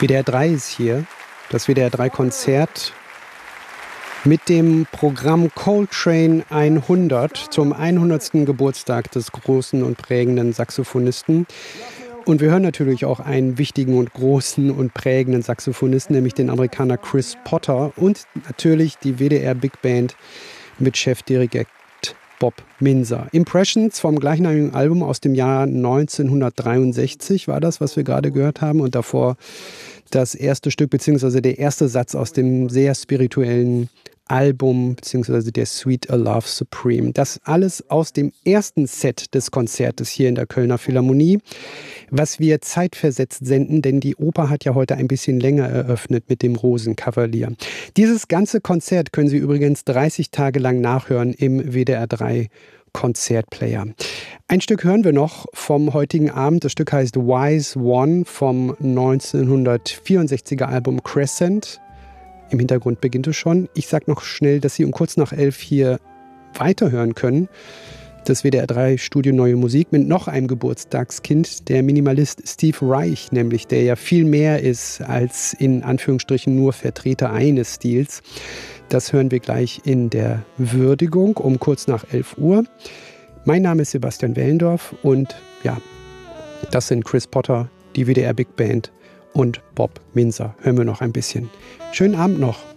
WDR 3 ist hier, das WDR 3 Konzert mit dem Programm Coltrane 100 zum 100. Geburtstag des großen und prägenden Saxophonisten. Und wir hören natürlich auch einen wichtigen und großen und prägenden Saxophonisten, nämlich den Amerikaner Chris Potter und natürlich die WDR Big Band mit Chefdirigent Bob Minzer. Impressions vom gleichnamigen Album aus dem Jahr 1963 war das, was wir gerade gehört haben. Und davor das erste Stück, beziehungsweise der erste Satz aus dem sehr spirituellen Album, beziehungsweise der Suite A Love Supreme. Das alles aus dem ersten Set des Konzertes hier in der Kölner Philharmonie, was wir zeitversetzt senden, denn die Oper hat ja heute ein bisschen länger eröffnet mit dem Rosenkavalier. Dieses ganze Konzert können Sie übrigens 30 Tage lang nachhören im WDR 3 Konzertplayer. Ein Stück hören wir noch vom heutigen Abend. Das Stück heißt Wise One vom 1964er Album Crescent. Im Hintergrund beginnt es schon. Ich sage noch schnell, dass Sie um kurz nach 11 hier weiterhören können. Das WDR 3 Studio Neue Musik mit noch einem Geburtstagskind, der Minimalist Steve Reich, nämlich, der ja viel mehr ist als in Anführungsstrichen nur Vertreter eines Stils. Das hören wir gleich in der Würdigung um kurz nach 11 Uhr. Mein Name ist Sebastian Wellendorf und ja, das sind Chris Potter, die WDR Big Band und Bob Minzer. Hören wir noch ein bisschen. Schönen Abend noch.